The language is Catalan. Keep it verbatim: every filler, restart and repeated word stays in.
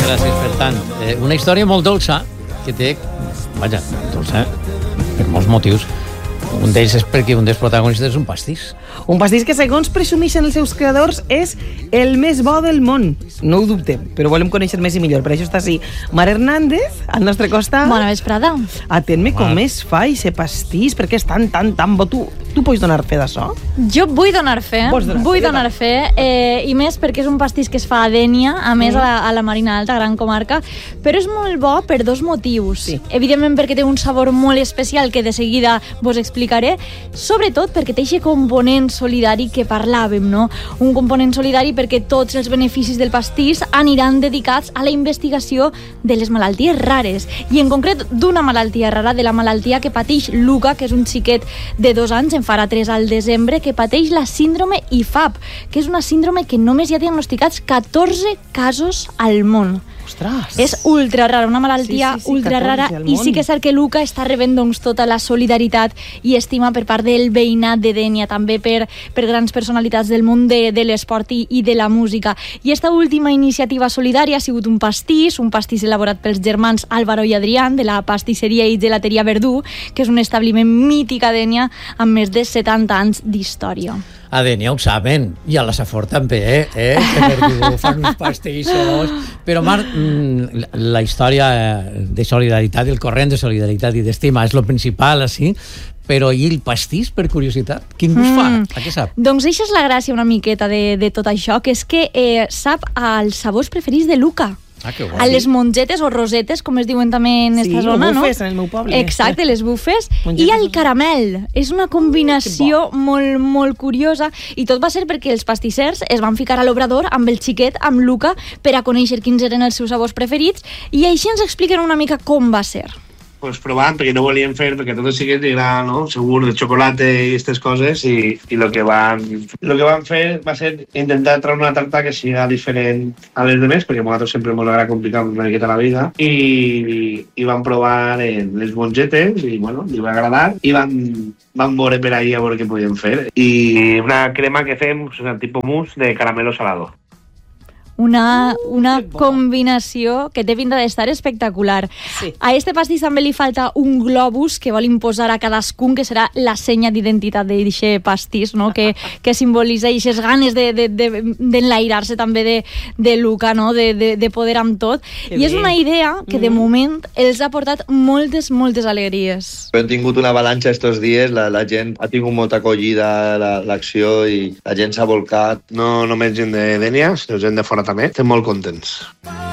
gràcies per tant. Eh, una història molt dolça, que té, vaja, dolça per molts motius. Un d'ells és perquè un dels protagonistes és un pastís. Un pastís que, segons presumeixen els seus creadors, és el més bo del món. No ho dubtem, però volem conèixer més i millor. Per això està així Mar Hernández, al nostre costat. Bona vesprada. Atén-me com es fa aquest pastís, perquè és tan, tan, tan bo. Tu, tu pots donar fe d'això? Jo vull donar fe, donar vull fe, donar fe, eh, i més perquè és un pastís que es fa a Dénia, a més mm. a, la, a la Marina Alta, gran comarca, però és molt bo per dos motius. Sí. Evidentment perquè té un sabor molt especial que de seguida vos explicaré, sobretot perquè té aquest component solidari que parlàvem, no? Un component solidari perquè tots els beneficis del pastís aniran dedicats a la investigació de les malalties rares, i en concret d'una malaltia rara, de la malaltia que pateix Luca, que és un xiquet de dos anys, en farà tres al desembre, que pateix la síndrome I F A P, que és una síndrome que només hi ha diagnosticats catorze casos al món. Ostres! És ultra rara, una malaltia sí, sí, sí, ultra rara, i sí que és cert que Luca està rebent doncs, tota la solidaritat i estima per part del veïnat de Dénia, també per, per grans personalitats del món de, de l'esport i, i de la música. I esta última iniciativa solidària ha sigut un pastís, un pastís elaborat pels germans Álvaro i Adrián, de la pastisseria i gelateria Verdú, que és un establiment mític a Dénia amb més de setanta anys d'història. A Dénia ho saben, i a la Safor també, eh? eh? Que Verdú fan uns pastissos. Però, Marc, la història de solidaritat, el corrent de solidaritat i d'estima és el principal, així, però i el pastís, per curiositat? Quin gust fa? Mm. A què sap? Doncs això és la gràcia una miqueta de, de tot això, que és que eh, sap als sabors preferits de Luca. Ah, que guai. A les mongetes o rosetes, com es diuen també en esta sí, zona, no? Sí, bufes en el meu poble. Exacte, les bufes. Mongetes. I el caramel. És una combinació oh, molt, molt curiosa, i tot va ser perquè els pastissers es van ficar a l'obrador amb el xiquet, amb Luca, per a conèixer quins eren els seus sabors preferits, i així ens expliquen una mica com va ser. Pues provant, perquè no volien fer, perquè tot el xiquet era, no?, segur, de xocolata i aquestes coses, i, i el que van lo que van fer va ser intentar treure una tarta que sigui diferent a les demés, perquè a nosaltres sempre ens agrada complicar una miqueta la vida, i, i, i van provar eh, les mongetes, i bueno, li va agradar, i van, van veure per ahí a veure què podien fer. I una crema que fem, és un tipus mousse de caramelo salado. Una, una combinació que té pinta d'estar espectacular. Sí. A este pastís també li falta un globus que vol imposar a cadascun, que serà la senya d'identitat d'aquest pastís, no? que, que simbolitza aquestes ganes d'enlairar-se de, de, de, també de, de Luca, no? de, de, de poder amb tot. Que I és bé. Una idea que de mm. moment els ha portat moltes, moltes alegries. Hem tingut una avalanxa estos dies, la, la gent ha tingut molta acollida l'acció la, i la gent s'ha volcat. No només gent de Dénia, sinó gent de fora també. Estem molt contents.